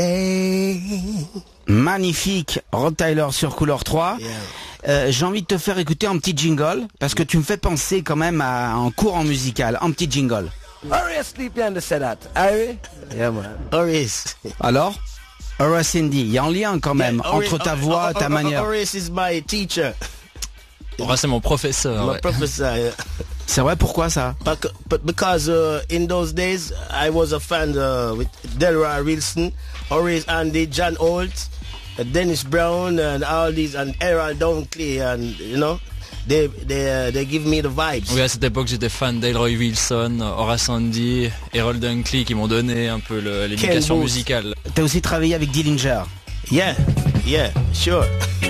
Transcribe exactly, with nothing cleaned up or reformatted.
Magnifique, Rod Tyler sur Couleur trois. Yeah. Euh, j'ai envie de te faire écouter un petit jingle, parce que tu me fais penser quand même à un courant musical, un petit jingle. Horace sleep and say that. Harry? Yeah, man. Horace. Alors Horace Indy, il y a un lien quand même Yeah, entre ta voix, Horace, ta manière. Horace is my teacher. Horace c'est mon professeur. My Ouais. professor, yeah. C'est vrai, pourquoi ça? But, but because uh, in those days I was a fan uh, with Delroy Wilson, Horace Andy, John Holt, uh, Dennis Brown, and all these, and Errol Dunkley, and you know, they they uh, they give me the vibes. Oui, à cette époque, j'étais fan d'Elroy Wilson, Horace Andy, Errol Dunkley qui m'ont donné un peu le- l'éducation Ken Booth. musicale. T'as aussi travaillé avec Dillinger. Yeah, yeah, sure.